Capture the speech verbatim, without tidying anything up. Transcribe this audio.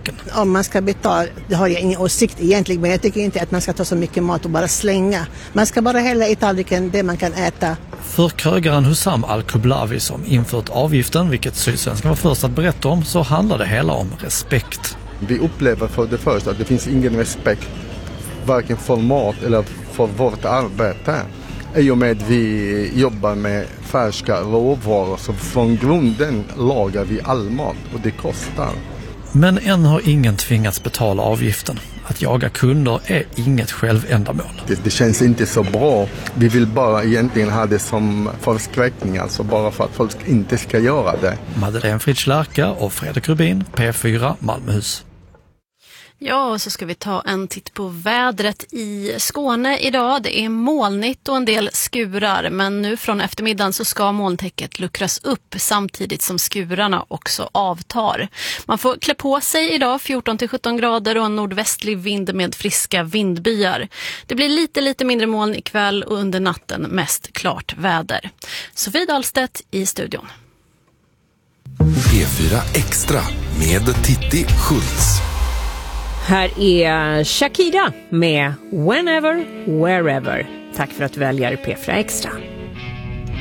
saken. Om man ska betala, det har jag ingen åsikt egentligen, men jag tycker inte att man ska ta så mycket mat och bara slänga. Man ska bara hälla i tallriken det man kan äta. För krögaren Hussam Al-Kublavi som infört avgiften, vilket Sydsvenskan var först att berätta om, så handlar det hela om respekt. Vi upplever för det första att det finns ingen respekt varken för mat eller för vårt arbete. I och med att vi jobbar med färska råvaror så från grunden lagar vi all mat och det kostar. Men än har ingen tvingats betala avgiften. Att jaga kunder är inget självändamål. Det, det känns inte så bra. Vi vill bara egentligen ha det som förskräckning, alltså bara för att folk inte ska göra det. Madeleine Fritz-Lärka och Fredrik Rubin, P fyra, Malmöhus. Ja, och så ska vi ta en titt på vädret i Skåne idag. Det är molnigt och en del skurar, men nu från eftermiddagen så ska molntäcket luckras upp samtidigt som skurarna också avtar. Man får klä på sig idag fjorton till sjutton grader och en nordvästlig vind med friska vindbyar. Det blir lite lite mindre moln ikväll och under natten mest klart väder. Sofie Dahlstedt i studion. P fyra Extra med Titti Schultz. Här är Shakira med Whenever, Wherever. Tack för att du väljer P fyra Extra.